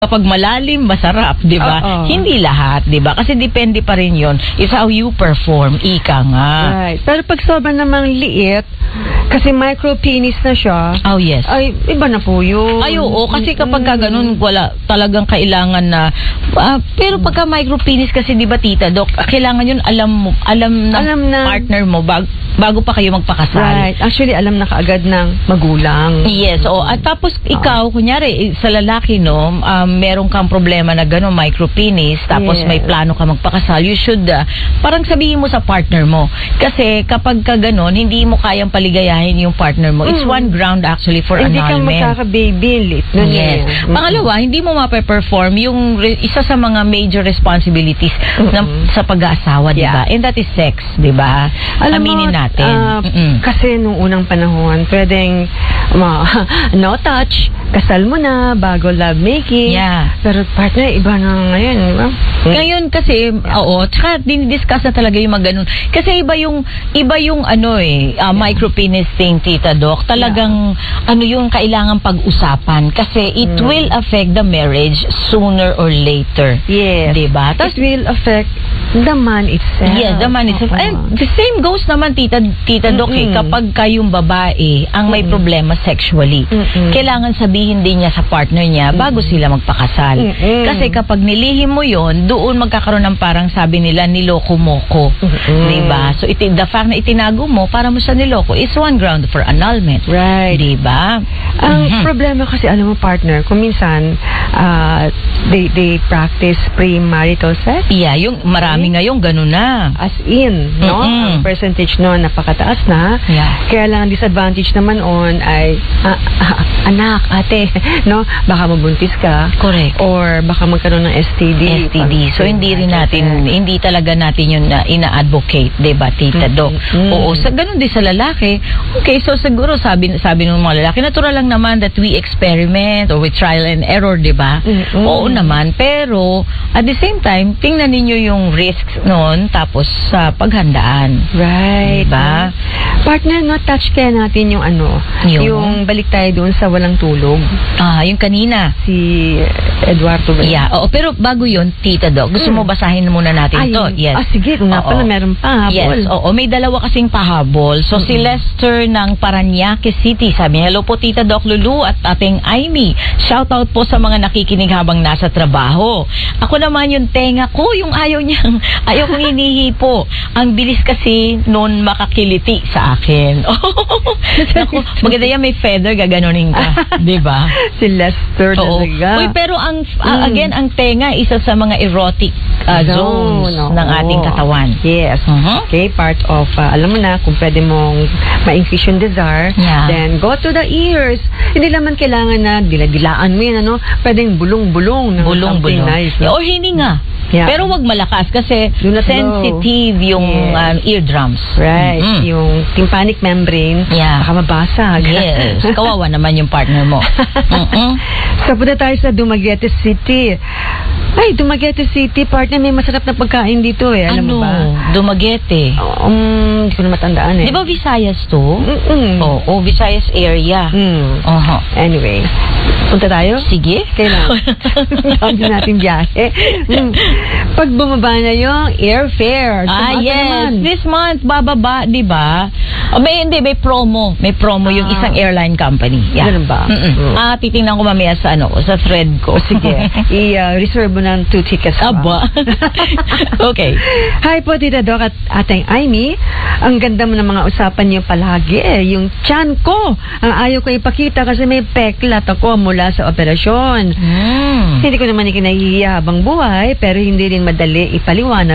Kapag malalim, masarap, di ba? Hindi lahat, di ba? Kasi depende pa rin yun. It's how you perform, ika nga. Right. Pero pag sobrang namang liit, kasi micro-penis na siya. Oh, yes. Ay, iba na po yun. Ay, oo. Kasi kapag ka ganun, wala talagang kailangan na... pero pagka micro-penis kasi, di ba, Tita Doc, kailangan yun, alam na partner mo bago pa kayo magpakasal. Right. Actually, alam na kaagad ng magulang. Yes. Oo. At tapos, ikaw, kunyari, sa lalaki, no, meron kang problema na gano'n, micropenis, tapos may plano ka magpakasal, you should, parang sabihin mo sa partner mo. Kasi kapag ka gano'n, hindi mo kayang paligayahin yung partner mo. It's one ground actually for annulment. Hindi ka magkaka-baby lit. Yes. Pangalawa, hindi mo mape-perform yung isa sa mga major responsibilities sa pag-aasawa, di ba? And that is sex, di ba? Aminin natin. Kasi nung unang panahon, pwedeng no touch, kasal mo na, bago love making. Pero partner, iba na ngayon, di ba? Ngayon kasi, tsaka dinidiscuss na talaga yung mga ganun. Kasi iba yung micropenis thing, Tita Doc. Talagang, yung kailangan pag-usapan. Kasi it will affect the marriage sooner or later. Yes. Diba? It will affect the man itself. Yes, the man itself. And the same goes naman, Tita Doc, kapag kayong babae ang may problema sexually, kailangan sabihin din niya sa partner niya bago sila magpakasal. Kasi kapag nilihim mo yon, doon magkakaroon ng parang sabi nila, niloko mo ko. Diba? So, the fact na itinago mo para mo sa niloko is one ground for annulment. Right. Diba? Ang problema kasi, alam mo, partner, kung minsan, they practice premarital sex. Yeah, yung marami ngayon, ganun na. As in, no? Ang percentage noon, napakataas na. Kaya lang, ang disadvantage naman on ay, anak, ate, no? Baka mabuntis ka. Correct. Or baka magkaroon ng STD. So, hindi talaga natin yun ina-advocate, diba, Tita Doc? Oo, ganun din sa lalaki. Okay, so siguro sabi ng mga lalaki, natural lang naman that we experiment or we trial and error, diba? Oo naman, pero at the same time, tingnan ninyo yung risks noon, tapos sa paghandaan. Right. Diba? Partner, no, touch kaya natin yung yung balik tayo doon sa walang tulog. Yung kanina. Si Eduardo ba? Yeah, oo, pero bago yun, Tita Doc, gusto mo basahin muna natin to? Yes. Sige, kung nga pala meron pa habol. Yes, oo, may dalawa kasing pahabol. So, si Lester ng Parañaque City, sabi, hello po Tita Doc Lulu at ating Amy. Shoutout po sa mga nakikinig habang nasa trabaho. Ako naman yung tenga ko, yung ayaw kong hinihipo. Ang bilis kasi noon makakiliti sa akin. Naku, maganda yan, may feather, gaganunin ka. Diba? Si Lester talaga. Uy, pero again, ang tenga, isa sa mga erotic zones ng ating katawan. Yes. Okay, part of, alam mo na, kung pwede mong ma-increase yung desire, then go to the ears. Hindi naman kailangan na dilaan mo yan, pwedeng bulong-bulong. Bulong-bulong. Nice, no? Or hininga. Pero wag malakas kasi sensitive yung eardrums. Right. Yung tympanic membrane, baka mabasag. Yes. Kawawa naman yung partner mo. So, punta tayo sa Dumaguete City. Ay, Dumaguete City, partner, may masarap na pagkain dito eh. Alam mo ba? Dumaguete. Hindi ko na matandaan eh. Di ba Visayas to? Oo, Visayas area. Anyway, punta tayo? Sige. Kailangan. Dami natin biyahe. Pag bumaba na yung airfare. Yes. This month, bababa, di ba? May promo. May promo yung isang airline company. Ganun ba? Titingnan ko mamaya sa thread ko. Sige. I-reserve mo ng 2 tickets ba? Aba. Okay. Hi po, Tita Doc at ating Amy. Ang ganda mo ng mga usapan niyo palagi eh. Yung tiyan ko, ang ayaw ko ipakita kasi may peklat ako mula sa operasyon. Hindi ko naman ikinahihiya habang buhay, pero hindi rin madali ipaliwanag